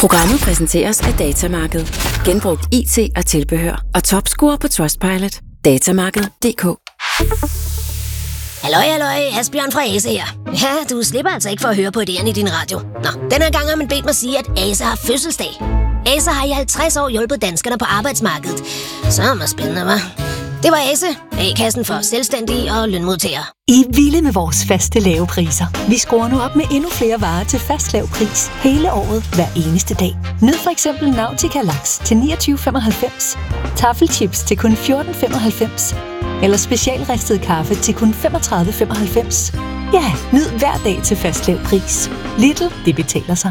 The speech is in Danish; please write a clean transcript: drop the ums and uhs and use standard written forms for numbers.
Programmet præsenteres af Datamarked. Genbrugt IT og tilbehør og topscore på Trustpilot. Datamarked.dk. Halløj, Asbjørn fra Ase her. Ja, du slipper altså ikke for at høre på idéerne i din radio. Nå, den her gang har man bedt mig sige, at Ase har fødselsdag. Ase har i 50 år hjulpet danskerne på arbejdsmarkedet. Så er det spændende, hva'? Det var Ase, A-kassen for selvstændige og lønmodtagere. I er vilde med vores faste lave priser. Vi skruer nu op med endnu flere varer til fast lav pris hele året, hver eneste dag. Nyd for eksempel Nautica Laks til 29,95, Taffelchips til kun 14,95 eller specialristet kaffe til kun 35,95. Ja, nyd hver dag til fast lav pris. Lidl, det betaler sig.